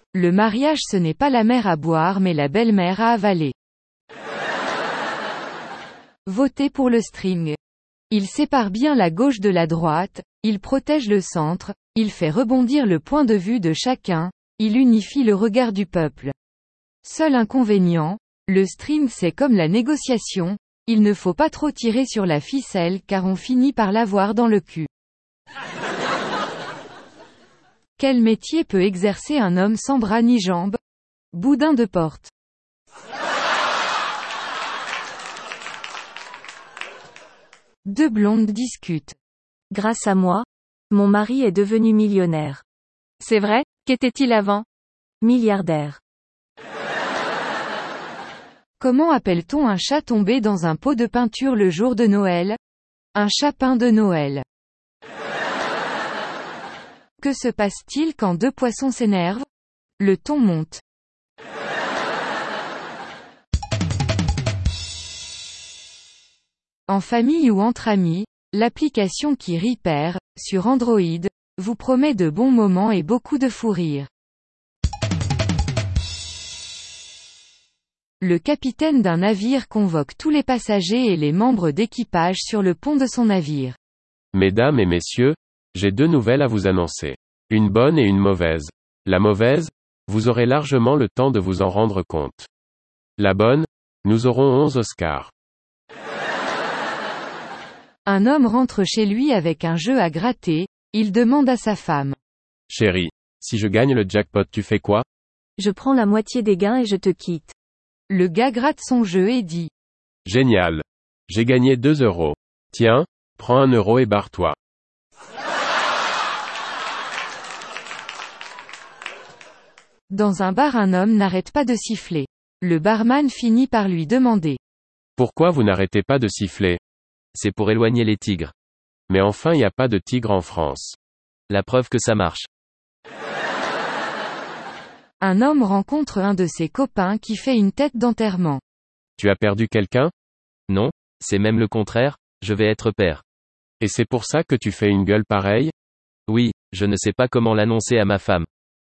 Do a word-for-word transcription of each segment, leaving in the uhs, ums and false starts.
Le mariage ce n'est pas la mère à boire mais la belle-mère à avaler. Votez pour le string. Il sépare bien la gauche de la droite, il protège le centre, il fait rebondir le point de vue de chacun, il unifie le regard du peuple. Seul inconvénient, le string c'est comme la négociation, il ne faut pas trop tirer sur la ficelle car on finit par l'avoir dans le cul. Quel métier peut exercer un homme sans bras ni jambes? Boudin de porte. Deux blondes discutent. Grâce à moi, mon mari est devenu millionnaire. C'est vrai, qu'était-il avant? Milliardaire. Comment appelle-t-on un chat tombé dans un pot de peinture le jour de Noël? Un chapin de Noël. Que se passe-t-il quand deux poissons s'énervent? Le ton monte. En famille ou entre amis, l'application qui rit perd, sur Android, vous promet de bons moments et beaucoup de fou rire. Le capitaine d'un navire convoque tous les passagers et les membres d'équipage sur le pont de son navire. Mesdames et messieurs, j'ai deux nouvelles à vous annoncer. Une bonne et une mauvaise. La mauvaise, vous aurez largement le temps de vous en rendre compte. La bonne, nous aurons onze Oscars. Un homme rentre chez lui avec un jeu à gratter, il demande à sa femme. Chérie, si je gagne le jackpot tu fais quoi? Je prends la moitié des gains et je te quitte. Le gars gratte son jeu et dit. Génial. J'ai gagné deux euros. Tiens, prends un euro et barre-toi. Dans un bar un homme n'arrête pas de siffler. Le barman finit par lui demander. Pourquoi vous n'arrêtez pas de siffler? C'est pour éloigner les tigres. Mais enfin y a pas de tigre en France. La preuve que ça marche. Un homme rencontre un de ses copains qui fait une tête d'enterrement. Tu as perdu quelqu'un? Non, c'est même le contraire, je vais être père. Et c'est pour ça que tu fais une gueule pareille? Oui, je ne sais pas comment l'annoncer à ma femme.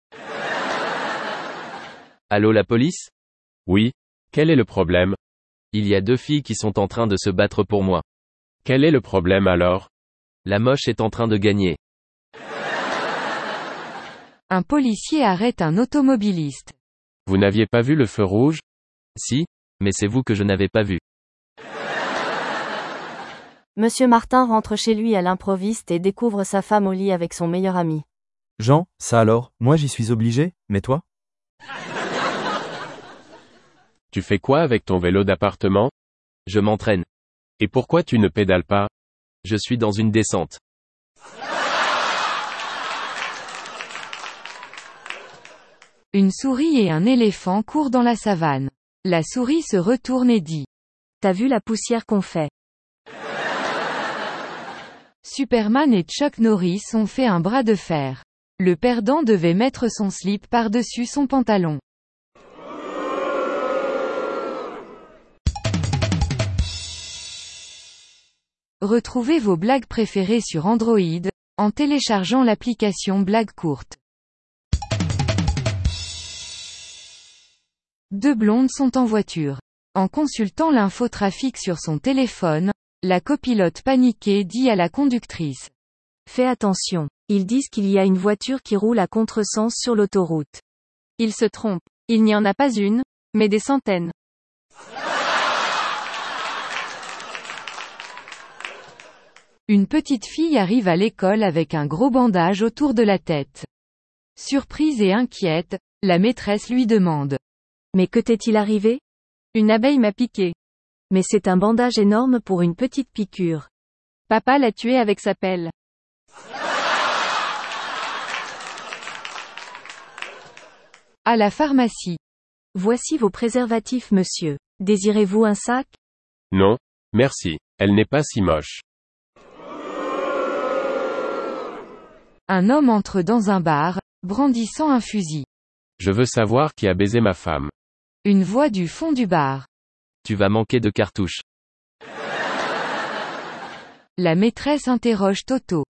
Allô la police? Oui, quel est le problème? Il y a deux filles qui sont en train de se battre pour moi. Quel est le problème alors? La moche est en train de gagner. Un policier arrête un automobiliste. Vous n'aviez pas vu le feu rouge? Si, mais c'est vous que je n'avais pas vu. Monsieur Martin rentre chez lui à l'improviste et découvre sa femme au lit avec son meilleur ami. Jean, ça alors, moi j'y suis obligé, mais toi? Tu fais quoi avec ton vélo d'appartement? Je m'entraîne. Et pourquoi tu ne pédales pas? Je suis dans une descente. Une souris et un éléphant courent dans la savane. La souris se retourne et dit. T'as vu la poussière qu'on fait? Superman et Chuck Norris ont fait un bras de fer. Le perdant devait mettre son slip par-dessus son pantalon. Retrouvez vos blagues préférées sur Android, en téléchargeant l'application Blagues courtes. Deux blondes sont en voiture. En consultant l'infotrafic sur son téléphone, la copilote paniquée dit à la conductrice. Fais attention, ils disent qu'il y a une voiture qui roule à contresens sur l'autoroute. Ils se trompent. Il n'y en a pas une, mais des centaines. Une petite fille arrive à l'école avec un gros bandage autour de la tête. Surprise et inquiète, la maîtresse lui demande. Mais que t'est-il arrivé? Une abeille m'a piqué. Mais c'est un bandage énorme pour une petite piqûre. Papa l'a tué avec sa pelle. À la pharmacie. Voici vos préservatifs monsieur. Désirez-vous un sac? Non, merci, elle n'est pas si moche. Un homme entre dans un bar, brandissant un fusil. Je veux savoir qui a baisé ma femme. Une voix du fond du bar. Tu vas manquer de cartouches. La maîtresse interroge Toto.